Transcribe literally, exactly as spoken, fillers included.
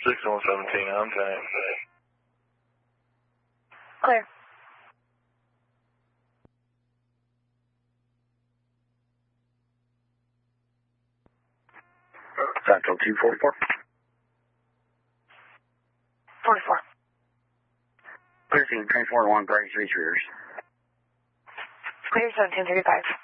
six one seventeen, I'm saying. Clear. Central two forty-four. forty-four. Clear scene, transport one, Brady Street, rears. Clear seventeen thirty-five.